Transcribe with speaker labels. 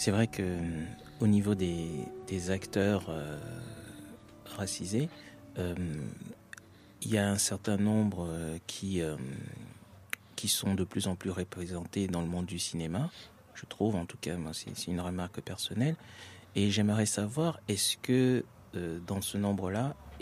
Speaker 1: C'est vrai que au niveau des acteurs racisés, euh, il y a un certain nombre qui sont de plus en plus représentés dans le monde du cinéma. Je trouve, en tout cas, moi, c'est une remarque personnelle. Et j'aimerais savoir, est-ce que dans ce nombre-là,